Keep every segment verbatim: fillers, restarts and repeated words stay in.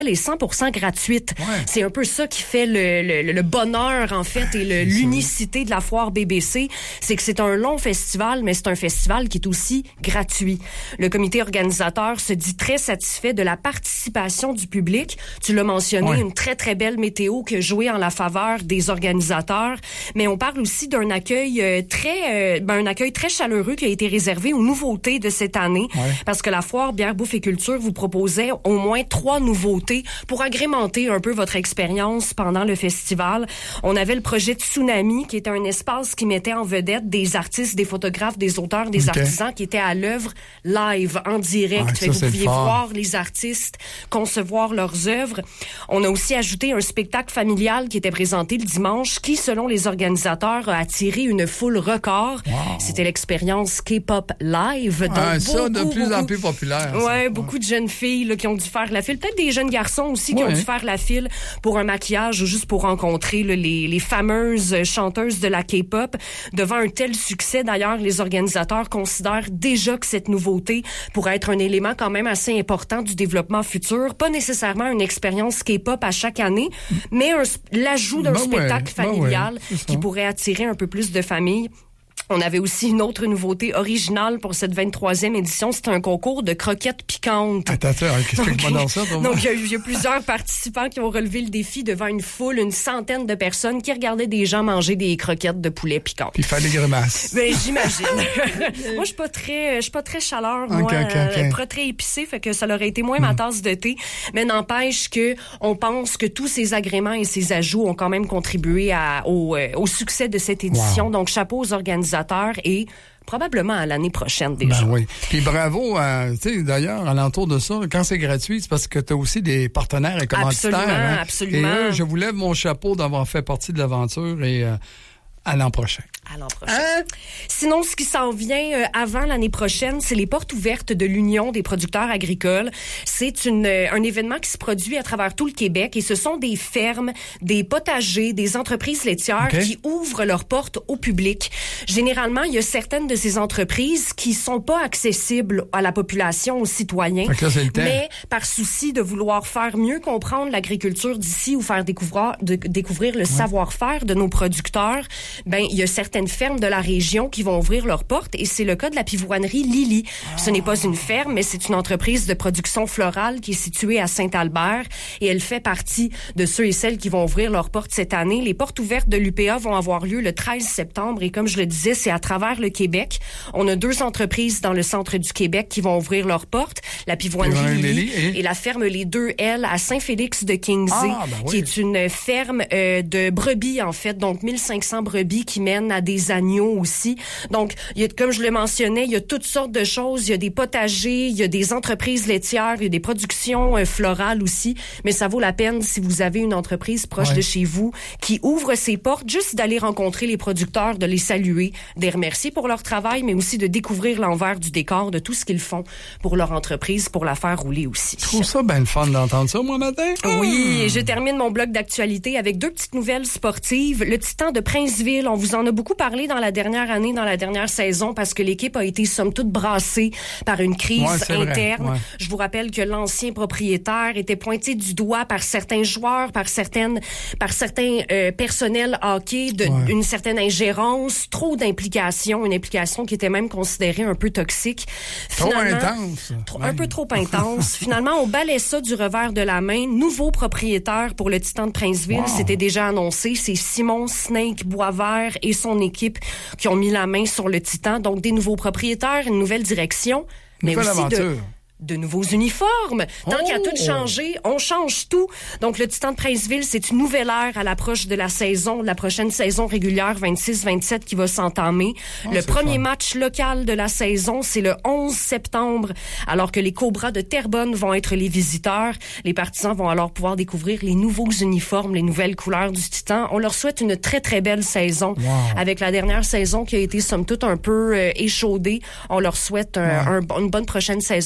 est cent pour cent gratuite. Ouais. C'est un peu ça qui fait le, le, le bonheur, en fait, et le, l'unicité de la foire B B C. C'est que c'est un long festival, mais c'est un festival qui est aussi gratuit. Le comité organisateur se dit très satisfait de la participation du public. Tu l'as mentionné, ouais. Une très, très belle météo qui a joué en la faveur des organisateurs. Mais on parle aussi d'un accueil euh, très, euh, ben, un accueil très chaleureux qui a été réservé aux nouveautés de cette année. Ouais. Parce que la foire Bière, Bouffe et Culture vous proposait au moins trois nouveautés pour agrémenter un peu votre expérience pendant le festival. On avait le projet Tsunami, qui était un espace qui mettait en vedette des artistes, des photographes, des auteurs, des okay. artisans qui étaient à l'œuvre live, en direct. Ah, fait ça, que vous pouviez voir les artistes concevoir leurs œuvres. On a aussi ajouté un spectacle familial qui était présenté le dimanche, qui, selon les organisateurs, a attiré une foule record. Wow. C'était l'expérience K-pop live. Donc, ah, ça, beaucoup, de plus beaucoup, en plus populaire. Ouais, ça. beaucoup de jeunes filles là, qui ont dû faire la file. Peut-être des jeunes garçons aussi qui ouais. ont dû faire la file pour un maquillage ou juste pour rencontrer là, les, les fameuses chanteuses de la K-pop. Devant un tel succès, d'ailleurs, les organisateurs considèrent déjà que cette nouveauté pourrait être un élément quand même assez important du développement futur. Pas nécessairement une expérience K-pop à chaque année, mais un, l'ajout d'un ben spectacle ouais, familial ben ouais, qui pourrait attirer un peu plus de familles. On avait aussi une autre nouveauté originale pour cette vingt-troisième édition. C'était un concours de croquettes piquantes. Attends, attends, qu'est-ce que tu dans ça? Donc, il y, a, il y a plusieurs participants qui ont relevé le défi devant une foule, une centaine de personnes qui regardaient des gens manger des croquettes de poulet piquantes. Puis faire des grimaces. Ben, j'imagine. Moi, je suis pas très, je suis pas très chaleur, moi. Okay, okay, okay. Pas très épicée, fait que ça aurait été moins mm. ma tasse de thé. Mais n'empêche que on pense que tous ces agréments et ces ajouts ont quand même contribué à, au, euh, au succès de cette édition. Wow. Donc, chapeau aux organisateurs et probablement à l'année prochaine déjà. Ben oui. Puis bravo, euh, tu sais, d'ailleurs, alentour de ça, quand c'est gratuit, c'est parce que tu as aussi des partenaires et commanditaires. Absolument, hein? absolument. Et eux, je vous lève mon chapeau d'avoir fait partie de l'aventure et euh, à l'an prochain. À l'an prochain. Hein? Sinon, ce qui s'en vient euh, avant l'année prochaine, c'est les portes ouvertes de l'Union des producteurs agricoles. C'est une, euh, un événement qui se produit à travers tout le Québec et ce sont des fermes, des potagers, des entreprises laitières okay. qui ouvrent leurs portes au public. Généralement, il y a certaines de ces entreprises qui sont pas accessibles à la population, aux citoyens. Fait que là, c'est le temps. Mais par souci de vouloir faire mieux comprendre l'agriculture d'ici ou faire découvrir, de, découvrir le ouais. savoir-faire de nos producteurs, ben il y a certaines fermes de la région qui vont ouvrir leurs portes et c'est le cas de la pivoinerie Lily. Ah. Ce n'est pas une ferme, mais c'est une entreprise de production florale qui est située à Saint-Albert et elle fait partie de ceux et celles qui vont ouvrir leurs portes cette année. Les portes ouvertes de l'U P A vont avoir lieu le treize septembre et comme je le disais, c'est à travers le Québec. On a deux entreprises dans le centre du Québec qui vont ouvrir leurs portes, la pivoinerie Lily et... et la ferme Les Deux L à Saint-Félix de Kingsey, ah, ben oui. qui est une ferme euh, de brebis en fait, donc mille cinq cents brebis qui mènent à des agneaux aussi. Donc, il y a, comme je le mentionnais, il y a toutes sortes de choses. Il y a des potagers, il y a des entreprises laitières, il y a des productions euh, florales aussi. Mais ça vaut la peine si vous avez une entreprise proche ouais. de chez vous qui ouvre ses portes, juste d'aller rencontrer les producteurs, de les saluer, de les remercier pour leur travail, mais aussi de découvrir l'envers du décor de tout ce qu'ils font pour leur entreprise, pour la faire rouler aussi. Je trouve ça bien le fun d'entendre ça, moi, matin. Oui, et je termine mon bloc d'actualité avec deux petites nouvelles sportives. Le Titan de Princeville, on vous en a beaucoup parlé dans la dernière année, dans la dernière saison, parce que l'équipe a été somme toute brassée par une crise ouais, interne. Ouais. Je vous rappelle que l'ancien propriétaire était pointé du doigt par certains joueurs, par certaines, par certains euh, personnels hockey, de, ouais. une certaine ingérence, trop d'implication, une implication qui était même considérée un peu toxique. Trop intense. Trop, un peu trop intense. Finalement, on balaie ça du revers de la main. Nouveau propriétaire pour le Titan de Princeville, wow. c'était déjà annoncé. C'est Simon Snake Boisvert et son équipe qui ont mis la main sur le Titan. Donc, des nouveaux propriétaires, une nouvelle direction, mais nouvelle aussi aventure. de... de nouveaux uniformes. Tant oh! qu'il y a tout changé, on change tout. Donc, le Titan de Princeville, c'est une nouvelle ère à l'approche de la saison, de la prochaine saison régulière vingt-six vingt-sept qui va s'entamer. Oh, le premier fun. match local de la saison, c'est le onze septembre, alors que les Cobras de Terrebonne vont être les visiteurs. Les partisans vont alors pouvoir découvrir les nouveaux uniformes, les nouvelles couleurs du Titan. On leur souhaite une très, très belle saison. Wow. Avec la dernière saison qui a été, somme toute, un peu euh, échaudée. On leur souhaite un, wow. un, une bonne prochaine saison régulière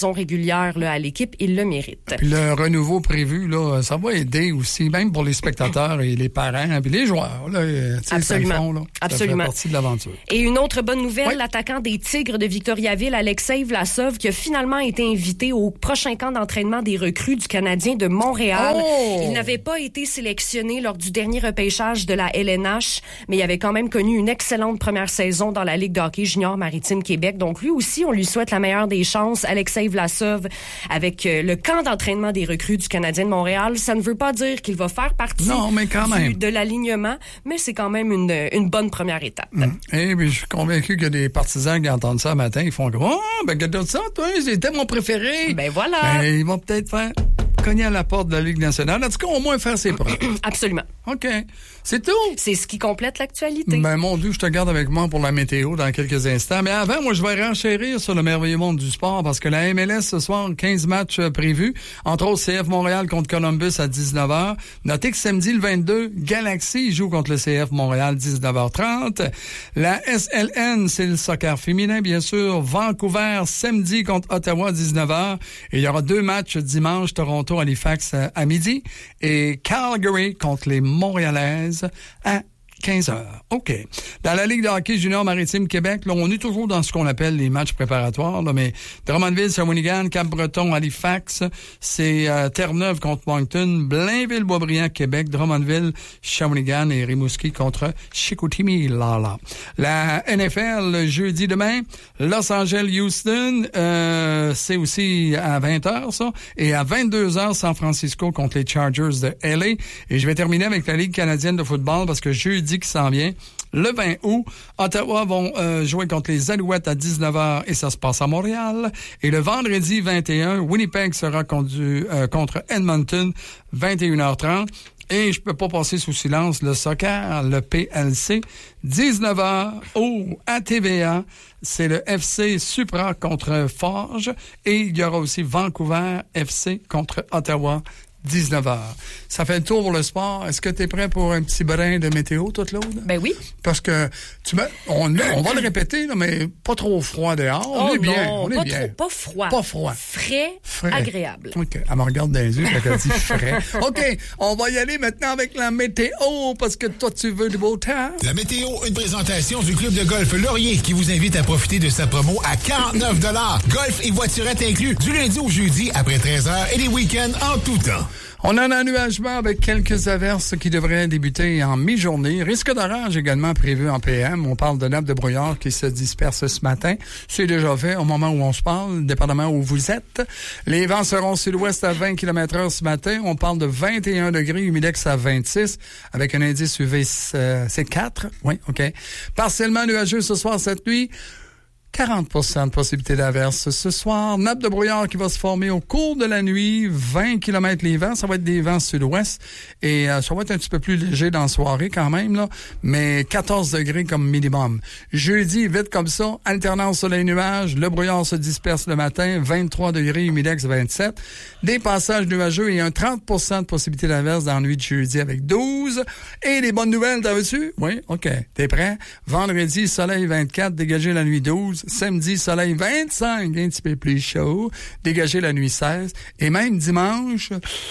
régulière là, à l'équipe. Il le mérite. Puis le renouveau prévu, là, ça va aider aussi, même pour les spectateurs et les parents, puis les joueurs. Là, Absolument. Fond, là, Absolument. Ça fait partie de l'aventure. Et une autre bonne nouvelle, oui. l'attaquant des Tigres de Victoriaville, Alexei Vlasov, qui a finalement été invité au prochain camp d'entraînement des recrues du Canadien de Montréal. Oh! Il n'avait pas été sélectionné lors du dernier repêchage de la L N H, mais il avait quand même connu une excellente première saison dans la Ligue de hockey junior Maritime Québec. Donc lui aussi, on lui souhaite la meilleure des chances. Alexei Vlasov, avec euh, le camp d'entraînement des recrues du Canadien de Montréal, ça ne veut pas dire qu'il va faire partie non, mais quand même. Du, de l'alignement, mais c'est quand même une, une bonne première étape. Mmh. Et puis, je suis convaincu que des partisans qui entendent ça matin, ils font « Oh, ben regarde ça, toi, c'était mon préféré! » Ben voilà! Ben, ils vont peut-être faire cogner à la porte de la Ligue nationale. En tout cas, au moins faire ses preuves. Absolument. OK. C'est tout. C'est ce qui complète l'actualité. Ben, mon Dieu, je te garde avec moi pour la météo dans quelques instants. Mais avant, moi, je vais renchérir sur le merveilleux monde du sport parce que la M L S, ce soir, quinze matchs euh, prévus. Entre autres, C F Montréal contre Columbus à dix-neuf heures. Notez que samedi, le vingt-deux, Galaxy joue contre le C F Montréal, dix-neuf heures trente. La S L N, c'est le soccer féminin, bien sûr. Vancouver, samedi contre Ottawa, dix-neuf heures. Et il y aura deux matchs dimanche, Toronto, Halifax à midi. Et Calgary contre les Montréalaises à quinze heures. OK. Dans la Ligue de hockey junior Maritime Québec, là, on est toujours dans ce qu'on appelle les matchs préparatoires, là, mais Drummondville, Shawinigan, Cap-Breton, Halifax, c'est euh, Terre-Neuve contre Moncton, Blainville, Boisbriand, Québec, Drummondville, Shawinigan et Rimouski contre Chicoutimi, Lala. La N F L, le jeudi demain, Los Angeles, Houston, euh, c'est aussi à vingt heures, ça, et à vingt-deux heures, San Francisco contre les Chargers de L A. Et je vais terminer avec la Ligue canadienne de football parce que jeudi qui s'en vient, le vingt août, Ottawa vont euh, jouer contre les Alouettes à dix-neuf heures et ça se passe à Montréal. Et le vendredi vingt et un, Winnipeg sera condu, euh, contre Edmonton, vingt et une heures trente. Et je peux pas passer sous silence le soccer, le P L C, dix-neuf heures au à T V A. C'est le F C Supra contre Forge. Et il y aura aussi Vancouver F C contre Ottawa. dix-neuf heures. Ça fait le tour pour le sport. Est-ce que tu es prêt pour un petit brin de météo, toute l'autre? Ben oui. Parce que, tu mets, on, on va le répéter, là, mais pas trop froid dehors. On oh est bien. Non, on est pas bien. Trop, pas froid. Pas froid. Frais, frais. Agréable. OK. Elle me regarde dans les yeux, elle a dit frais. OK. On va y aller maintenant avec la météo, parce que toi, tu veux du beau temps. La météo, une présentation du club de golf Laurier qui vous invite à profiter de sa promo à quarante-neuf dollars. Golf et voiturette inclus du lundi au jeudi après treize heures et les week-ends en tout temps. On a un ennuagement avec quelques averses qui devraient débuter en mi-journée. Risque d'orage également prévu en P M. On parle de nappes de brouillard qui se dispersent ce matin. C'est déjà fait au moment où on se parle, dépendamment où vous êtes. Les vents seront sud-ouest à vingt kilomètres heure ce matin. On parle de vingt et un degrés, humidex à vingt-six, avec un indice U V euh, c'est quatre. Oui, OK. Partiellement nuageux ce soir, cette nuit. quarante pour cent de possibilité d'averse ce soir. Nappe de brouillard qui va se former au cours de la nuit. vingt kilomètres les vents. Ça va être des vents sud-ouest. Et euh, ça va être un petit peu plus léger dans la soirée quand même, là. Mais quatorze degrés comme minimum. Jeudi, vite comme ça, alternance soleil-nuage. Le brouillard se disperse le matin. vingt-trois degrés, humidex vingt-sept. Des passages nuageux et un trente pour cent de possibilité d'averse dans la nuit de jeudi avec douze. Et les bonnes nouvelles, t'as vu? Oui? OK. T'es prêt? Vendredi, soleil vingt-quatre, dégagé la nuit douze. Samedi, soleil vingt-cinq, un petit peu plus chaud, dégagé la nuit seize. Et même dimanche,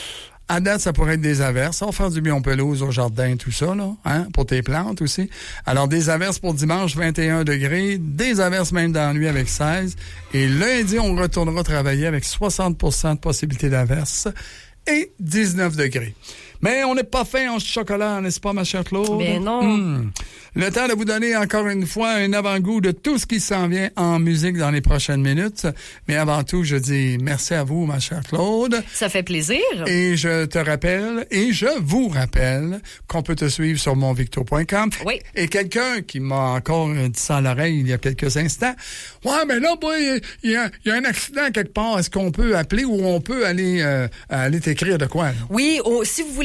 à date, ça pourrait être des averses. Ça va faire du bien en pelouse au jardin, tout ça, là, hein, pour tes plantes aussi. Alors, des averses pour dimanche, vingt et un degrés, des averses même dans la nuit avec seize. Et lundi, on retournera travailler avec soixante pour cent de possibilité d'averses et dix-neuf degrés. Mais on n'est pas fait en chocolat, n'est-ce pas, ma chère Claude? Ben non. Mmh. Le temps de vous donner encore une fois un avant-goût de tout ce qui s'en vient en musique dans les prochaines minutes. Mais avant tout, je dis merci à vous, ma chère Claude. Ça fait plaisir. Et je te rappelle, et je vous rappelle, qu'on peut te suivre sur monvicto point com. Oui. Et quelqu'un qui m'a encore dit ça à l'oreille il y a quelques instants. Ouais, mais là, il y, y, y a un accident quelque part. Est-ce qu'on peut appeler ou on peut aller, euh, aller t'écrire de quoi? Là? Oui, oh, si vous voulez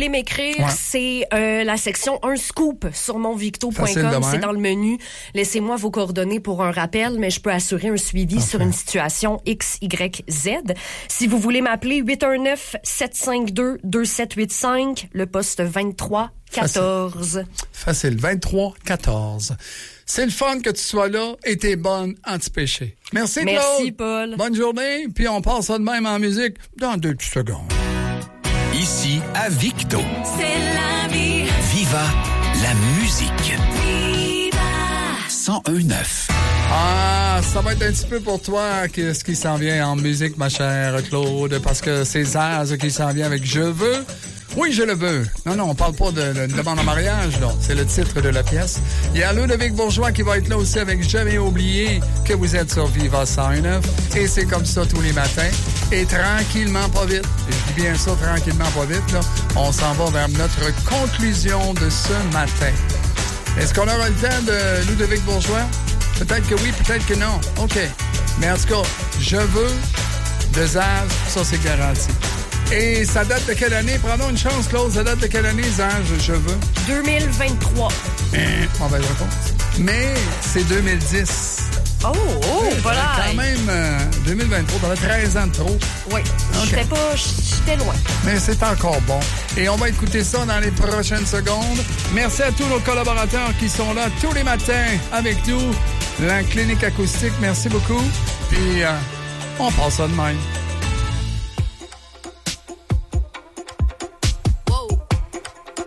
voulez m'écrire, Ouais. c'est euh, la section un scoop sur monvicto point Facile de com. même. C'est dans le menu. Laissez-moi vos coordonnées pour un rappel, mais je peux assurer un suivi Parfait. sur une situation X, Y, Z. Si vous voulez m'appeler, huit un neuf, sept cinq deux, deux sept huit cinq, le poste vingt-trois quatorze. Facile. vingt-trois quatorze. C'est le fun que tu sois là et t'es bonne anti-péché. Merci, Claude. Merci, Paul. Bonne journée. Puis on passe ça de même en musique dans deux petites secondes. Ici à Victo. C'est la vie. Viva la musique. Viva. cent un neuf. Ah, ça va être un petit peu pour toi que ce qui s'en vient en musique, ma chère Claude, parce que c'est Zaz qui s'en vient avec Je veux. Oui, je le veux. Non, non, on parle pas de, de, de demande en mariage, là. C'est le titre de la pièce. Il y a Ludovic Bourgeois qui va être là aussi avec Jamais oublié que vous êtes sur Viva cent un neuf. Et c'est comme ça tous les matins. Et tranquillement, pas vite. Et je dis bien ça, tranquillement, pas vite, là. On s'en va vers notre conclusion de ce matin. Est-ce qu'on aura le temps de Ludovic Bourgeois? Peut-être que oui, peut-être que non. OK. Mais en tout cas, Je veux de Zaz, ça c'est garanti. Et ça date de quelle année? Prenons une chance, Claude. Ça date de quelle année, Zaz, Je veux? deux mille vingt-trois. Hein, mauvaise réponse. Mais c'est deux mille dix. Oh, oh, voilà. Quand même, euh, deux mille vingt-trois, t'avais treize ans de trop. Oui, j'étais pas, j'étais loin. Mais c'est encore bon. Et on va écouter ça dans les prochaines secondes. Merci à tous nos collaborateurs qui sont là tous les matins avec nous. La clinique acoustique, merci beaucoup. Puis, euh, on passe ça de même.